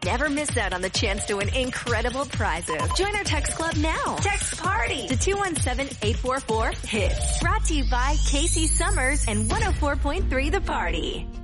Never miss out on the chance to win incredible prizes. Join our text club now. Text PARTY to 217-844-HIT. Brought to you by Casey Summers and 104.3 The Party.